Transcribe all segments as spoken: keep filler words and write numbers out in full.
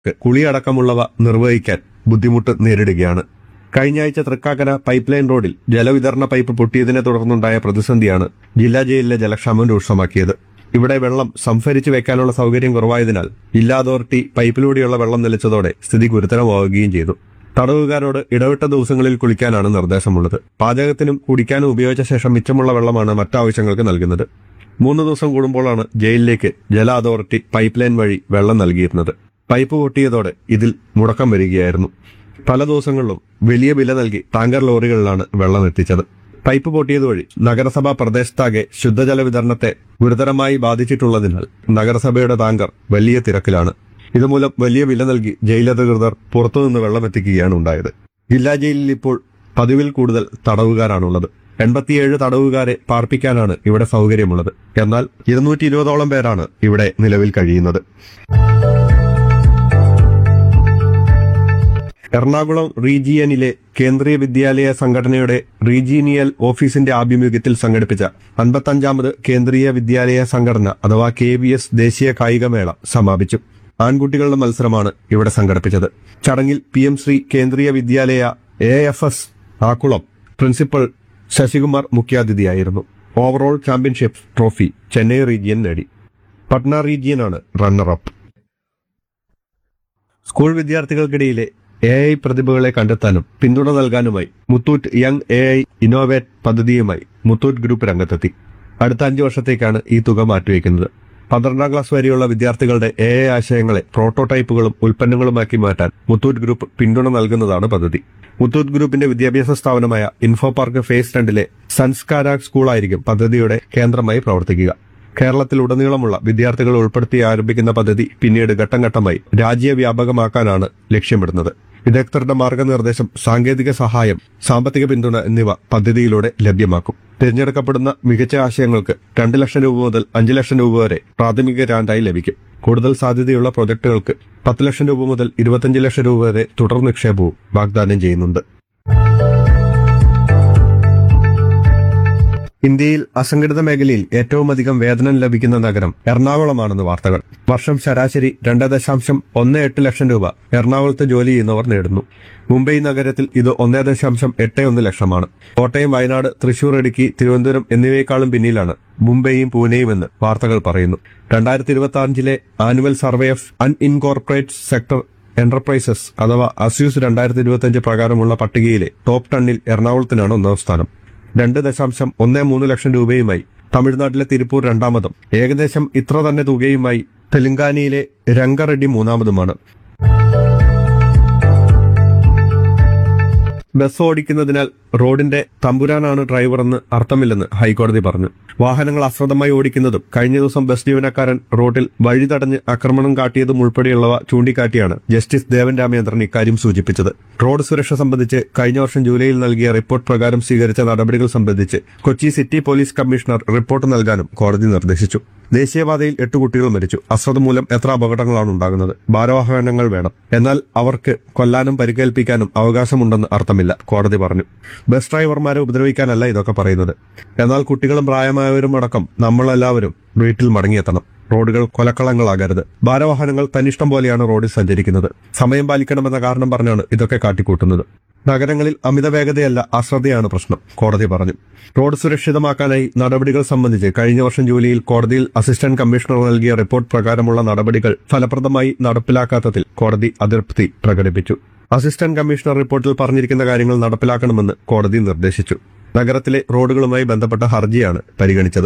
കുളിയടക്കമുള്ളവ നിർവഹിക്കാൻ ബുദ്ധിമുട്ട് നേരിടുകയാണ്. കഴിഞ്ഞയാഴ്ച തൃക്കാക്കര പൈപ്പ് ലൈൻ റോഡിൽ ജലവിതരണ പൈപ്പ് പൊട്ടിയതിനെ തുടർന്നുണ്ടായ പ്രതിസന്ധിയാണ് ജില്ലാ ജയിലിലെ ജലക്ഷാമം രൂക്ഷമാക്കിയത്. ഇവിടെ വെള്ളം സംഭരിച്ചു വെക്കാനുള്ള സൗകര്യം കുറവായതിനാൽ ജില്ലാ അതോറിറ്റി പൈപ്പിലൂടെയുള്ള വെള്ളം നിലച്ചതോടെ സ്ഥിതി ഗുരുതരമാവുകയും ചെയ്തു. തടവുകാരോട് ഇടവിട്ട ദിവസങ്ങളിൽ കുളിക്കാനാണ് നിർദ്ദേശമുള്ളത്. പാചകത്തിനും കുടിക്കാനും ഉപയോഗിച്ച ശേഷം മിച്ചമുള്ള വെള്ളമാണ് മറ്റാവശ്യങ്ങൾക്ക് നൽകുന്നത്. മൂന്ന് ദിവസം കൂടുമ്പോഴാണ് ജയിലിലേക്ക് ജല അതോറിറ്റി പൈപ്പ് ലൈൻ വഴി വെള്ളം നൽകിയിരുന്നത്. പൈപ്പ് പൊട്ടിയതോടെ ഇതിൽ മുടക്കം വരികയായിരുന്നു. പല ദിവസങ്ങളിലും വലിയ വില നൽകി ടാങ്കർ ലോറികളിലാണ് വെള്ളം എത്തിച്ചത്. പൈപ്പ് പൊട്ടിയതുവഴി നഗരസഭ പ്രദേശത്താകെ ശുദ്ധജല വിതരണത്തെ ഗുരുതരമായി ബാധിച്ചിട്ടുള്ളതിനാൽ നഗരസഭയുടെ ടാങ്കർ വലിയ തിരക്കിലാണ്. ഇതുമൂലം വലിയ വില നൽകി ജയിലധികൃതർ പുറത്തുനിന്ന് വെള്ളം എത്തിക്കുകയാണ് ഉണ്ടായത്. ജില്ലാ ജയിലിൽ ഇപ്പോൾ പതിവിൽ കൂടുതൽ തടവുകാരാണുള്ളത്. എൺപത്തിയേഴ് തടവുകാരെ പാർപ്പിക്കാനാണ് ഇവിടെ സൗകര്യമുള്ളത്. എന്നാൽ ഇരുന്നൂറ്റി ഇരുപതോളം പേരാണ് ഇവിടെ നിലവിൽ കഴിയുന്നത്. എറണാകുളം റീജിയനിലെ കേന്ദ്രീയ വിദ്യാലയ സംഘടനയുടെ റീജിയനിയൽ ഓഫീസിന്റെ ആഭിമുഖ്യത്തിൽ സംഘടിപ്പിച്ച അൻപത്തഞ്ചാമത് കേന്ദ്രീയ വിദ്യാലയ സംഘടന അഥവാ കെ വി എസ് ദേശീയ കായികമേള സമാപിച്ചു. ആൺകുട്ടികളുടെ മത്സരമാണ് ഇവിടെ സംഘടിപ്പിച്ചത്. ചടങ്ങിൽ പി എം ശ്രീ കേന്ദ്രീയ വിദ്യാലയ A F S Akkulam principal Sasikumar മുഖ്യാതിഥിയായിരുന്നു. Overall championship trophy Chennai region നേടി. Patna റീജിയനാണ് runner-up. School വിദ്യാർത്ഥികൾക്കിടയിലെ A I പ്രതിഭകളെ കണ്ടെത്താനും പിന്തുണ നൽകാനുമായി Muthoot young A I innovate പദ്ധതിയുമായി മുത്തൂറ്റ് ഗ്രൂപ്പ് രംഗത്തെത്തി. അടുത്ത അഞ്ചു വർഷത്തേക്കാണ് ഈ തുക മാറ്റിവെക്കുന്നത്. പന്ത്രണ്ടാം ക്ലാസ് വരെയുള്ള വിദ്യാർത്ഥികളുടെ എ ഐ ആശയങ്ങളെ പ്രോട്ടോടൈപ്പുകളും ഉൽപ്പന്നങ്ങളുമാക്കി മാറ്റാൻ മുത്തൂറ്റ് ഗ്രൂപ്പ് പിന്തുണ നൽകുന്നതാണ് പദ്ധതി. മുത്തൂറ്റ് ഗ്രൂപ്പിന്റെ വിദ്യാഭ്യാസ സ്ഥാപനമായ ഇൻഫോ പാർക്ക് ഫേസ് രണ്ടിലെ സംസ്കാര സ്കൂളായിരിക്കും പദ്ധതിയുടെ കേന്ദ്രമായി പ്രവർത്തിക്കുക. കേരളത്തിലുടനീളമുള്ള വിദ്യാർത്ഥികളെ ഉൾപ്പെടുത്തി ആരംഭിക്കുന്ന പദ്ധതി പിന്നീട് ഘട്ടം ഘട്ടമായി രാജ്യവ്യാപകമാക്കാനാണ് ലക്ഷ്യമിടുന്നത്. വിദഗ്ധരുടെ മാർഗനിർദ്ദേശം, സാങ്കേതിക സഹായം, സാമ്പത്തിക പിന്തുണ എന്നിവ പദ്ധതിയിലൂടെ ലഭ്യമാക്കും. തിരഞ്ഞെടുക്കപ്പെടുന്ന മികച്ച ആശയങ്ങൾക്ക് രണ്ട് ലക്ഷം രൂപ മുതൽ അഞ്ച് ലക്ഷം രൂപ വരെ പ്രാഥമിക ഗ്രാന്റായി ലഭിക്കും. കൂടുതൽ സാധ്യതയുള്ള പ്രൊജക്ടുകൾക്ക് പത്ത് ലക്ഷം രൂപ മുതൽ ഇരുപത്തിയഞ്ച് ലക്ഷം രൂപ വരെ തുടർ നിക്ഷേപവും വാഗ്ദാനം ചെയ്യുന്നുണ്ട്. ഇന്ത്യയിൽ അസംഘടിത മേഖലയിൽ ഏറ്റവും അധികം വേതനം ലഭിക്കുന്ന നഗരം എറണാകുളമാണെന്ന് വാർത്തകൾ. വർഷം ശരാശരി രണ്ട് ദശാംശം ഒന്ന് എട്ട് ലക്ഷം രൂപ എറണാകുളത്ത് ജോലി ചെയ്യുന്നവർ നേടുന്നു. മുംബൈ നഗരത്തിൽ ഇത് ഒന്ന് ദശാംശം എട്ട് ഒന്ന് ലക്ഷമാണ്. കോട്ടയം, വയനാട്, തൃശൂർ, ഇടുക്കി, തിരുവനന്തപുരം എന്നിവയെക്കാളും പിന്നിലാണ് മുംബൈയും പൂനെയും എന്ന് വാർത്തകൾ പറയുന്നു. രണ്ടായിരത്തി ഇരുപത്തി അഞ്ചിലെ annual survey of അൺഇൻകോർപ്പറേറ്റ് sector enterprises അഥവാ അസ്യൂസ് രണ്ടായിരത്തി ഇരുപത്തി അഞ്ച് പ്രകാരമുള്ള പട്ടികയിലെ ടോപ്പ് ടെന്നിൽ എറണാകുളത്തിനാണ് ഒന്നാം സ്ഥാനം. രണ്ട് ദശാംശം ഒന്ന് മൂന്ന് ലക്ഷം രൂപയുമായി തമിഴ്നാട്ടിലെ തിരുപ്പൂർ രണ്ടാമതും ഏകദേശം ഇത്ര തന്നെ തുകയുമായി തെലങ്കാനയിലെ രംഗറെഡ്ഡി മൂന്നാമതുമാണ്. ബസ് ഓടിക്കുന്നതിനാൽ റോഡിന്റെ തമ്പുരാനാണ് ഡ്രൈവറെന്ന് അർത്ഥമില്ലെന്ന് ഹൈക്കോടതി പറഞ്ഞു. വാഹനങ്ങൾ അശ്രദ്ധമായി ഓടിക്കുന്നതും കഴിഞ്ഞ ദിവസം ബസ് ജീവനക്കാരൻ റോഡിൽ വഴി തടഞ്ഞ് ആക്രമണം കാട്ടിയതും ഉൾപ്പെടെയുള്ളവ ചൂണ്ടിക്കാട്ടിയാണ് ജസ്റ്റിസ് ദേവൻ രാമചന്ദ്രൻ ഇക്കാര്യം സൂചിപ്പിച്ചത്. റോഡ് സുരക്ഷ സംബന്ധിച്ച് കഴിഞ്ഞ വർഷം ജൂലൈയിൽ നൽകിയ റിപ്പോർട്ട് പ്രകാരം സ്വീകരിച്ച നടപടികൾ സംബന്ധിച്ച് Kochi city police commissioner report നൽകാനും കോടതി നിർദ്ദേശിച്ചു. ദേശീയപാതയിൽ എട്ട് കുട്ടികൾ മരിച്ചു. അശ്രദ്ധ മൂലം എത്ര അപകടങ്ങളാണ് ഉണ്ടാകുന്നത്? ഭാരവാഹനങ്ങൾ വേണം, എന്നാൽ അവർക്ക് കൊല്ലാനും പരിക്കേൽപ്പിക്കാനും അവകാശമുണ്ടെന്ന് അർത്ഥമില്ല, കോടതി പറഞ്ഞു. ബസ് ഡ്രൈവർമാരെ ഉപദ്രവിക്കാനല്ല ഇതൊക്കെ പറയുന്നത്. എന്നാൽ കുട്ടികളും പ്രായമായവരും അടക്കം നമ്മളെല്ലാവരും വീട്ടിൽ മടങ്ങിയെത്തണം. റോഡുകൾ കൊലക്കളങ്ങളാകരുത്. ഭാരവാഹനങ്ങൾ തന്നിഷ്ടം പോലെയാണ് റോഡിൽ സഞ്ചരിക്കുന്നത്. സമയം പാലിക്കണമെന്ന കാരണം പറഞ്ഞാണ് ഇതൊക്കെ കാട്ടിക്കൂട്ടുന്നത്. നഗരങ്ങളിൽ അമിത വേഗതയല്ല, അശ്രദ്ധയാണ് പ്രശ്നം, കോടതി പറഞ്ഞു. റോഡ് സുരക്ഷിതമാക്കാനായി നടപടികൾ സംബന്ധിച്ച് കഴിഞ്ഞ വർഷം ജൂലൈയിൽ കോടതിയിൽ അസിസ്റ്റന്റ് കമ്മീഷണർ നൽകിയ റിപ്പോർട്ട് പ്രകാരമുള്ള നടപടികൾ ഫലപ്രദമായി നടപ്പിലാക്കാത്തതിൽ കോടതി അതൃപ്തി പ്രകടിപ്പിച്ചു. അസിസ്റ്റന്റ് കമ്മീഷണർ റിപ്പോർട്ടിൽ പറഞ്ഞിരിക്കുന്ന കാര്യങ്ങൾ നടപ്പിലാക്കണമെന്ന് കോടതി നിർദ്ദേശിച്ചു. നഗരത്തിലെ റോഡുകളുമായി ബന്ധപ്പെട്ട ഹർജിയാണ് പരിഗണിച്ചത്.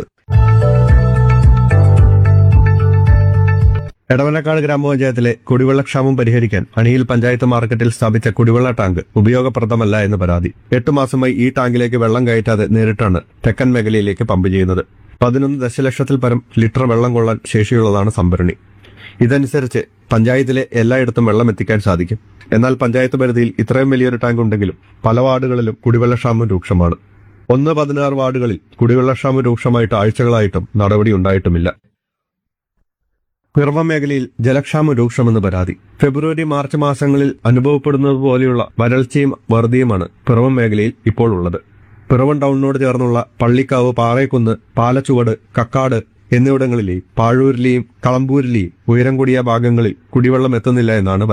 എടവനക്കാട് ഗ്രാമപഞ്ചായത്തിലെ കുടിവെള്ളക്ഷാമം പരിഹരിക്കാൻ അണിയിൽ പഞ്ചായത്ത് മാർക്കറ്റിൽ സ്ഥാപിച്ച കുടിവെള്ള ടാങ്ക് ഉപയോഗപ്രദമല്ല എന്ന് പരാതി. എട്ടു മാസമായി ഈ ടാങ്കിലേക്ക് വെള്ളം കയറ്റാതെ നേരിട്ടാണ് തെക്കൻ മേഖലയിലേക്ക് പമ്പ് ചെയ്യുന്നത്. പതിനൊന്ന് ദശലക്ഷത്തിൽ പരം ലിറ്റർ വെള്ളം കൊള്ളാൻ ശേഷിയുള്ളതാണ് സംഭരണി. ഇതനുസരിച്ച് പഞ്ചായത്തിലെ എല്ലായിടത്തും വെള്ളം എത്തിക്കാൻ സാധിക്കും. എന്നാൽ പഞ്ചായത്ത് പരിധിയിൽ ഇത്രയും വലിയൊരു ടാങ്ക് ഉണ്ടെങ്കിലും പല വാർഡുകളിലും കുടിവെള്ളക്ഷാമം രൂക്ഷമാണ്. ഒന്ന് പതിനാറ് വാർഡുകളിൽ കുടിവെള്ളക്ഷാമം രൂക്ഷമായിട്ട് ആഴ്ചകളായിട്ടും നടപടി ഉണ്ടായിട്ടുമില്ല. പിറവം മേഖലയിൽ ജലക്ഷാമം രൂക്ഷമെന്ന് പരാതി. ഫെബ്രുവരി മാർച്ച് മാസങ്ങളിൽ അനുഭവപ്പെടുന്നത് പോലെയുള്ള വരൾച്ചയും വറുതിയുമാണ് പിറവം മേഖലയിൽ ഇപ്പോൾ ഉള്ളത്. പിറവം ടൗണിനോട് ചേർന്നുള്ള പള്ളിക്കാവ്, പാറേക്കുന്ന്, പാലച്ചുവട്, കക്കാട്, എന്നിവിടങ്ങളിലെയും പാഴൂരിലെയും കളമ്പൂരിലെയും ഉയരം കൂടിയ ഭാഗങ്ങളിൽ കുടിവെള്ളം എത്തുന്നില്ല എന്നാണ്